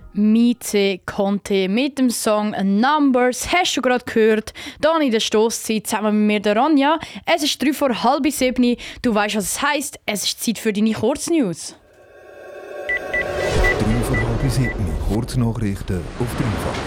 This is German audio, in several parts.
Mieze Conte mit dem Song Numbers hast du gerade gehört. Hier in der Stosszeit zusammen mit mir, der Ronja. Es ist 6:03. Du weißt, was es heisst. Es ist Zeit für deine Kurznews. 6:03, Kurznachrichten auf Dreifach.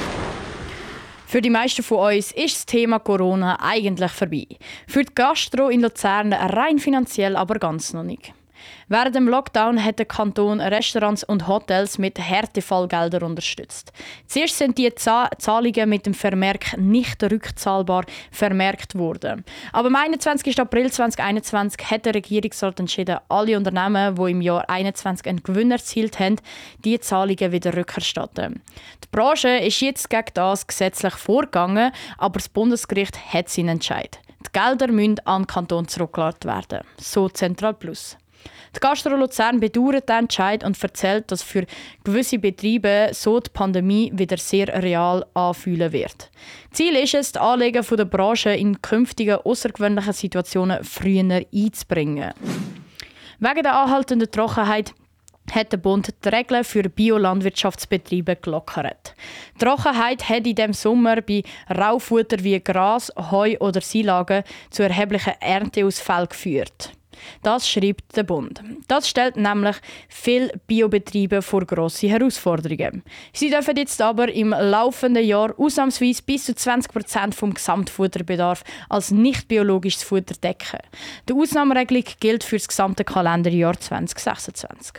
Für die meisten von uns ist das Thema Corona eigentlich vorbei. Für die Gastro in Luzern rein finanziell aber ganz noch nicht. Während dem Lockdown hat der Kanton Restaurants und Hotels mit Härtefallgeldern unterstützt. Zuerst sind die Zahlungen mit dem Vermerk «nicht rückzahlbar» vermerkt worden. Aber am 21. April 2021 hat der Regierungsrat entschieden, alle Unternehmen, die im Jahr 2021 einen Gewinn erzielt haben, diese Zahlungen wieder rückerstatten. Die Branche ist jetzt gegen das gesetzlich vorgegangen, aber das Bundesgericht hat seinen Entscheid. Die Gelder müssen an den Kanton zurückgelassen werden. So Zentral Plus. Die Gastro Luzern bedauert den Entscheid und erzählt, dass für gewisse Betriebe so die Pandemie wieder sehr real anfühlen wird. Ziel ist es, die Anliegen der Branche in künftigen außergewöhnlichen Situationen früher einzubringen. Wegen der anhaltenden Trockenheit hat der Bund die Regeln für Biolandwirtschaftsbetriebe gelockert. Die Trockenheit hat in diesem Sommer bei Raufutter wie Gras, Heu oder Silagen zu erheblichen Ernteausfällen geführt. Das schreibt der Bund. Das stellt nämlich viele Biobetriebe vor grosse Herausforderungen. Sie dürfen jetzt aber im laufenden Jahr ausnahmsweise bis zu 20% vom Gesamtfutterbedarf als nicht biologisches Futter decken. Die Ausnahmeregelung gilt für das gesamte Kalenderjahr 2026.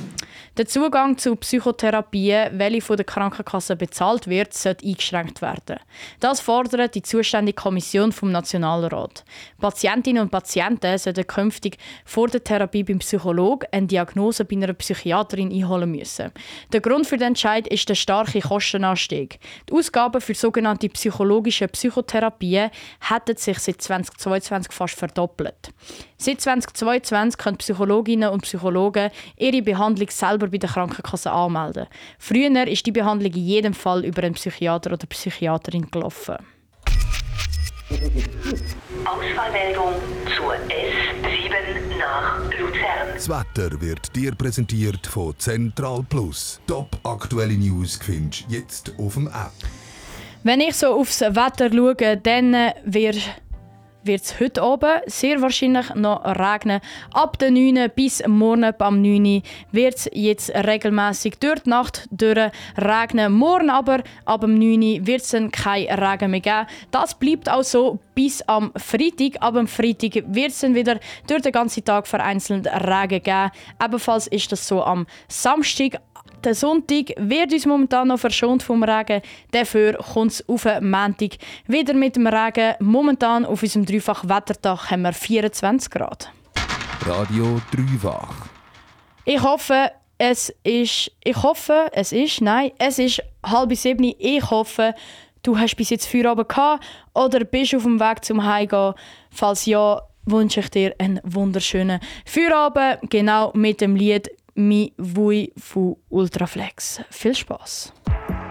Der Zugang zu Psychotherapien, welche von der Krankenkasse bezahlt wird, sollte eingeschränkt werden. Das fordert die zuständige Kommission vom Nationalrat. Patientinnen und Patienten sollten künftig vor der Therapie beim Psychologen eine Diagnose bei einer Psychiaterin einholen müssen. Der Grund für den Entscheid ist der starke Kostenanstieg. Die Ausgaben für sogenannte psychologische Psychotherapien hätten sich seit 2022 fast verdoppelt. Seit 2022 können Psychologinnen und Psychologen ihre Behandlung selber bei der Krankenkasse anmelden. Früher ist die Behandlung in jedem Fall über einen Psychiater oder Psychiaterin gelaufen. Ausfallmeldung zur S7 nach Luzern. Das Wetter wird dir präsentiert von Zentral Plus. Top aktuelle News findest du jetzt auf dem App. Wenn ich so aufs Wetter schaue, dann wird es heute oben sehr wahrscheinlich noch regnen. Ab der 9 bis morgen am 9 wird es jetzt regelmäßig durch die Nacht regnen. Morgen aber ab dem 9 wird es dann kein Regen mehr geben. Das bleibt auch so bis am Freitag. Ab dem Freitag wird es dann wieder durch den ganzen Tag vereinzelt Regen geben. Ebenfalls ist das so am Samstag. Der Sonntag wird uns momentan noch verschont vom Regen. Dafür kommt es auf den Montag wieder mit dem Regen. Momentan auf unserem Dreifach-Wettertag haben wir 24 Grad. Radio Dreifach. Es ist 6:30. Ich hoffe, du hast bis jetzt Feierabend gehabt oder bist auf dem Weg zum Heimgehen. Falls ja, wünsche ich dir einen wunderschönen Feierabend. Genau mit dem Lied «Mi Vui» von Ultraflex. Viel Spaß!